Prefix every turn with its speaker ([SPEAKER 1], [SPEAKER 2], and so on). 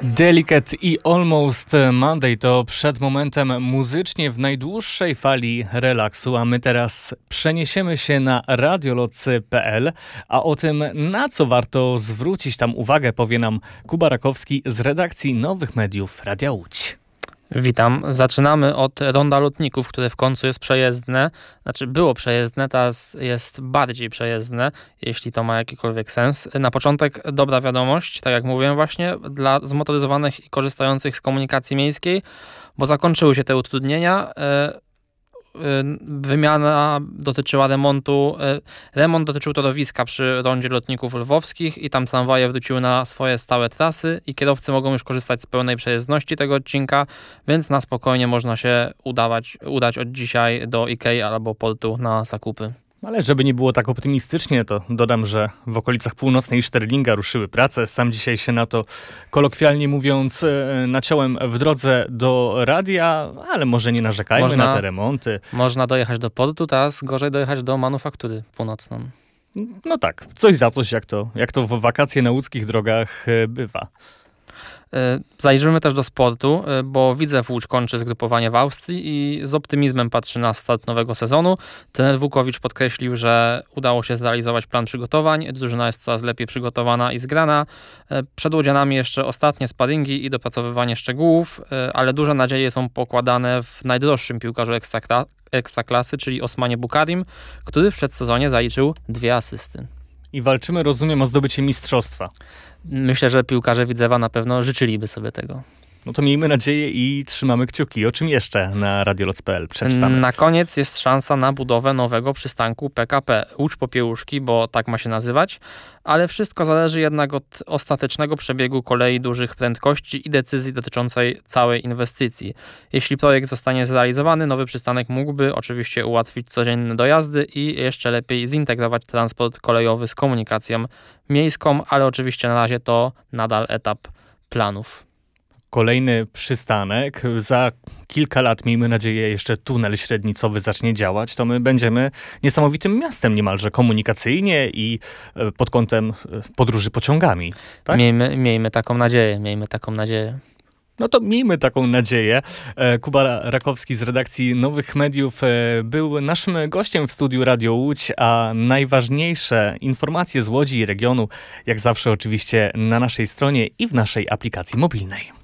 [SPEAKER 1] Delicate i Almost Monday to przed momentem muzycznie w najdłuższej fali relaksu, a my teraz przeniesiemy się na radiolocy.pl, a o tym, na co warto zwrócić tam uwagę, powie nam Kuba Rakowski z redakcji Nowych Mediów Radia Łódź.
[SPEAKER 2] Witam. Zaczynamy od ronda lotników, które w końcu jest przejezdne. Znaczy było przejezdne, teraz jest bardziej przejezdne, jeśli to ma jakikolwiek sens. Na początek dobra wiadomość, tak jak mówiłem właśnie, dla zmotoryzowanych i korzystających z komunikacji miejskiej, bo zakończyły się te utrudnienia. Wymiana dotyczyła remontu. Remont dotyczył torowiska przy rondzie lotników lwowskich i tam tramwaje wróciły na swoje stałe trasy i kierowcy mogą już korzystać z pełnej przejezdności tego odcinka, więc na spokojnie można się udać od dzisiaj do Ikei albo portu na zakupy.
[SPEAKER 1] Ale żeby nie było tak optymistycznie, to dodam, że w okolicach północnej Szterlinga ruszyły prace. Sam dzisiaj się na to, kolokwialnie mówiąc, naciąłem w drodze do radia, ale może nie narzekajmy na te remonty.
[SPEAKER 2] Można dojechać do portu, teraz gorzej dojechać do manufaktury północną.
[SPEAKER 1] No tak, coś za coś, jak to w wakacje na łódzkich drogach bywa.
[SPEAKER 2] Zajrzymy też do sportu, bo Widzew Łódź kończy zgrupowanie w Austrii i z optymizmem patrzy na start nowego sezonu. Trener Wukowicz podkreślił, że udało się zrealizować plan przygotowań. Drużyna jest coraz lepiej przygotowana i zgrana. Przed Łodzianami jeszcze ostatnie sparingi i dopracowywanie szczegółów, ale duże nadzieje są pokładane w najdroższym piłkarzu ekstraklasy, czyli Osmanie Bukarim, który w przedsezonie zaliczył 2 asysty.
[SPEAKER 1] I walczymy, rozumiem, o zdobycie mistrzostwa.
[SPEAKER 2] Myślę, że piłkarze Widzewa na pewno życzyliby sobie tego.
[SPEAKER 1] No to miejmy nadzieję i trzymamy kciuki. O czym jeszcze na radioloc.pl przeczytamy?
[SPEAKER 2] Na koniec jest szansa na budowę nowego przystanku PKP Łódź Popiełuszki, bo tak ma się nazywać, ale wszystko zależy jednak od ostatecznego przebiegu kolei dużych prędkości i decyzji dotyczącej całej inwestycji. Jeśli projekt zostanie zrealizowany, nowy przystanek mógłby oczywiście ułatwić codzienne dojazdy i jeszcze lepiej zintegrować transport kolejowy z komunikacją miejską, ale oczywiście na razie to nadal etap planów.
[SPEAKER 1] Kolejny przystanek. Za kilka lat, miejmy nadzieję, jeszcze tunel średnicowy zacznie działać, to my będziemy niesamowitym miastem niemalże komunikacyjnie i pod kątem podróży pociągami. Tak?
[SPEAKER 2] Miejmy taką nadzieję.
[SPEAKER 1] No to miejmy taką nadzieję. Kuba Rakowski z redakcji Nowych Mediów był naszym gościem w studiu Radio Łódź, a najważniejsze informacje z Łodzi i regionu, jak zawsze oczywiście na naszej stronie i w naszej aplikacji mobilnej.